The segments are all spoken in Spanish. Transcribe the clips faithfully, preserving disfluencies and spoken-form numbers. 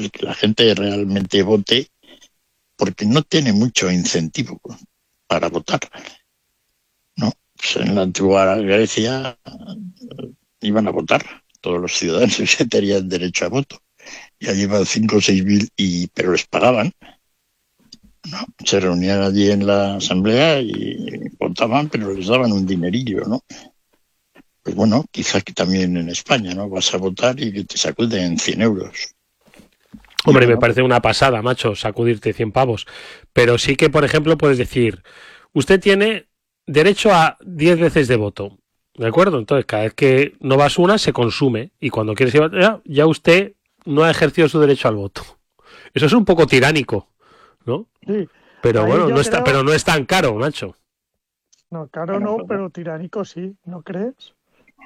el que la gente realmente vote, porque no tiene mucho incentivo para votar, ¿no? Pues en la antigua Grecia iban a votar todos los ciudadanos que tenían derecho a voto. Ya llevan cinco o seis mil, y, pero les pagaban, ¿no? Se reunían allí en la asamblea y votaban, pero les daban un dinerillo, ¿no? Pues bueno, quizás que también en España, ¿no? Vas a votar y que te sacuden cien euros. Hombre, me parece una pasada, macho, sacudirte cien pavos. Pero sí que, por ejemplo, puedes decir, usted tiene derecho a diez veces de voto, ¿de acuerdo? Entonces, cada vez que no vas una, se consume. Y cuando quieres ir a... ya usted no ha ejercido su derecho al voto. Eso es un poco tiránico, ¿no? Sí. Pero Ahí bueno, yo no está, creo- pero no es tan caro, macho. No, caro Bueno, no, pues, pero tiránico sí, ¿no crees?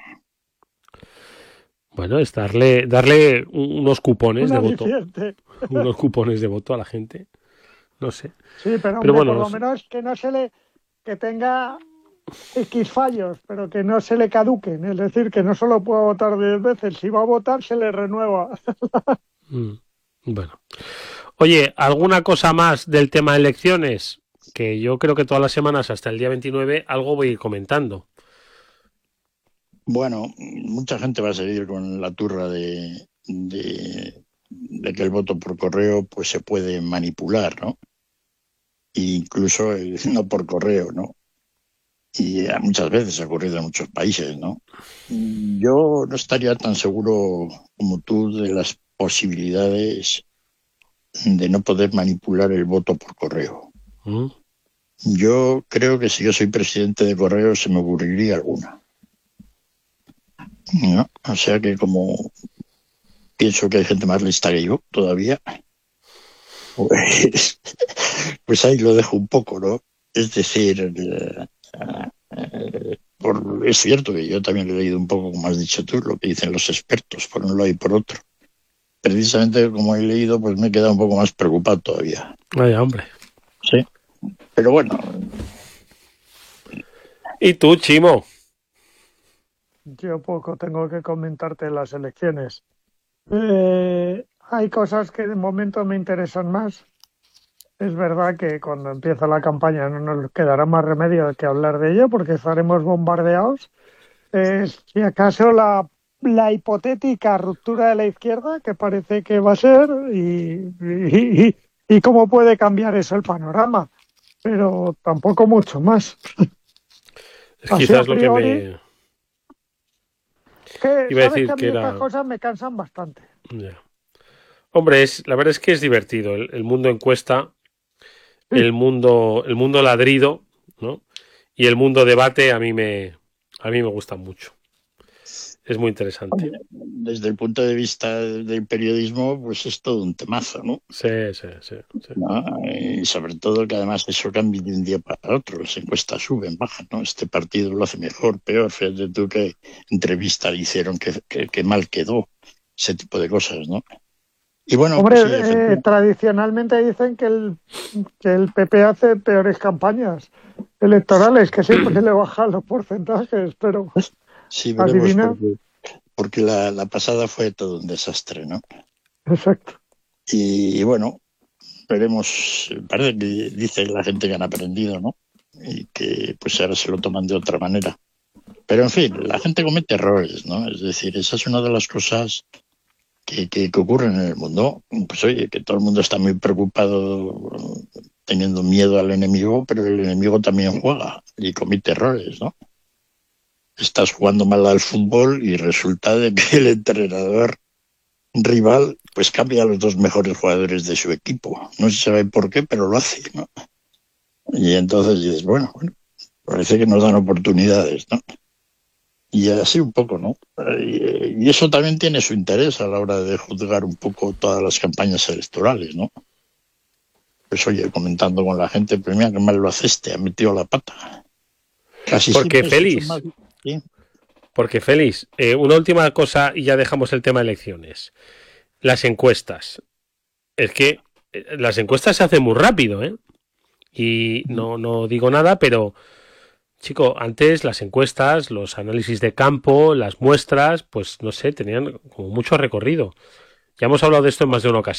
Bueno, es darle, darle unos cupones Un de voto. aliciente. Unos cupones de voto a la gente. No sé. Sí, pero Pero hombre, bueno, por lo es- menos que no se le, que tenga X fallos, pero que no se le caduquen. Es decir, que no solo pueda votar diez veces, si va a votar se le renueva. mm, bueno. Oye, ¿alguna cosa más del tema de elecciones? Que yo creo que todas las semanas hasta el día veintinueve algo voy a ir comentando. bueno, mucha gente va a seguir con la turra de, de, de que el voto por correo pues se puede manipular, ¿no? E incluso eh, no por correo, ¿no? Y eh, muchas veces ha ocurrido en muchos países, ¿no? Yo no estaría tan seguro como tú de las posibilidades de no poder manipular el voto por correo. ¿Mm? Yo creo que si yo soy presidente de correo se me ocurriría alguna, ¿no? O sea que como pienso que hay gente más lista que yo todavía, pues, pues ahí lo dejo un poco, ¿no? Es decir, eh, eh, por, es cierto que yo también he leído un poco, como has dicho tú, lo que dicen los expertos, por un lado y por otro. Precisamente como he leído, pues me he quedado un poco más preocupado todavía. Vaya, hombre. Sí. Pero bueno, ¿Y tú, Chimo? Yo poco tengo que comentarte en las elecciones. Eh, hay cosas que de momento me interesan más. Es verdad que cuando empieza la campaña no nos quedará más remedio que hablar de ello porque estaremos bombardeados. Eh, si acaso la, la hipotética ruptura de la izquierda, que parece que va a ser, y, y, y- y cómo puede cambiar eso el panorama. Pero tampoco mucho más. Es Así a quizás lo que priori, me que iba a sabes que decir a que mí estas era... cosas me cansan bastante. Ya. Hombre, es, la verdad es que es divertido. El, el mundo encuesta, Sí. el mundo, el mundo ladrido, ¿no? Y el mundo debate a mí me, a mí me gusta mucho. Es muy interesante. desde el punto de vista del periodismo, pues es todo un temazo, ¿no? Sí, sí, sí, sí. ¿No? Y sobre todo que además eso cambia de un día para otro, las encuestas suben, bajan, ¿no? Este partido lo hace mejor, peor, fíjate tú qué entrevista le hicieron, que, que, que mal quedó, ese tipo de cosas, ¿no? Y bueno, Hombre, pues sí, eh, efectivamente. tradicionalmente dicen que el, que el P P hace peores campañas electorales, que siempre le bajan los porcentajes, pero Sí, veremos, adivina. porque, porque la, la pasada fue todo un desastre, ¿no? Exacto. Y, y bueno, veremos, parece que dice la gente que han aprendido, ¿no? Y que pues ahora se lo toman de otra manera. Pero en fin, la gente comete errores, ¿no? Es decir, esa es una de las cosas que, que, que ocurren en el mundo. Pues oye, que todo el mundo está muy preocupado, teniendo miedo al enemigo, pero el enemigo también juega y comete errores, ¿no? Estás jugando mal al fútbol y resulta de que el entrenador rival pues cambia a los dos mejores jugadores de su equipo. No se sabe por qué, pero lo hace, ¿no? Y entonces dices, bueno, bueno, parece que nos dan oportunidades, ¿no? Y así un poco, ¿no? Y eso también tiene su interés a la hora de juzgar un poco todas las campañas electorales, ¿no? Pues oye, comentando con la gente, pues mira, qué mal lo hace este, ha metido la pata. Casi Porque siempre se Félix, más... ¿Sí? porque Félix, eh, una última cosa y ya dejamos el tema de elecciones. Las encuestas. Es que eh, las encuestas se hacen muy rápido, ¿eh? Y no, no digo nada, pero, chico, antes las encuestas, los análisis de campo, las muestras, pues no sé, tenían como mucho recorrido. Ya hemos hablado de esto en más de una ocasión.